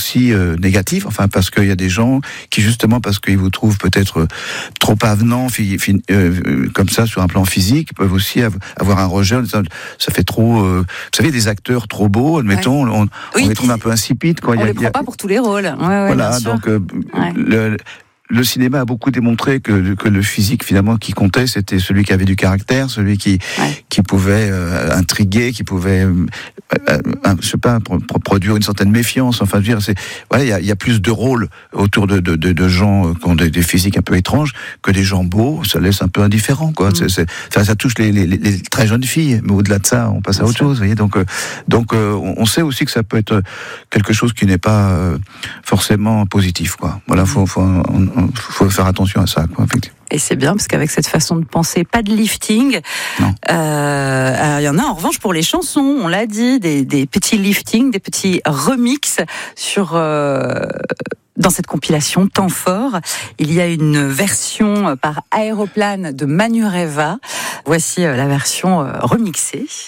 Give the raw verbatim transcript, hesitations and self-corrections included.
aussi euh, négatif, enfin parce qu'il y a des gens qui justement parce qu'ils vous trouvent peut-être trop avenants, fi, fi, euh, comme ça sur un plan physique, peuvent aussi av- avoir un rejet. Ça, ça fait trop, euh, vous savez, des acteurs trop beaux, admettons, ouais. on, oui, on les trouve un peu insipides. Quoi. On il y a, les prend il y a, pas pour tous les rôles. Ouais, ouais, voilà, bien sûr. donc euh, ouais. le, le cinéma a beaucoup démontré que, que le physique, finalement, qui comptait, c'était celui qui avait du caractère, celui qui, ouais. qui pouvait euh, intriguer, qui pouvait, euh, euh, je sais pas, pro- produire une certaine méfiance. Enfin, je veux dire, c'est, voilà, il y a, y a plus de rôles autour de, de, de, de gens qui ont des, des physiques un peu étranges que des gens beaux. Ça laisse un peu indifférent, quoi. Mm. C'est, c'est, enfin, ça touche les, les, les très jeunes filles, mais au-delà de ça, on passe à autre chose. Vous voyez, donc, euh, donc, euh, on sait aussi que ça peut être quelque chose qui n'est pas euh, forcément positif, quoi. Voilà, faut, faut, on, il faut faire attention à ça, quoi, effectivement. Et c'est bien, parce qu'avec cette façon de penser, pas de lifting. Non. Euh, il y en a en revanche pour les chansons, on l'a dit, des, des petits liftings, des petits remixes sur... Euh, dans cette compilation Temps fort, il y a une version par Aéroplane de Manureva. Voici la version remixée.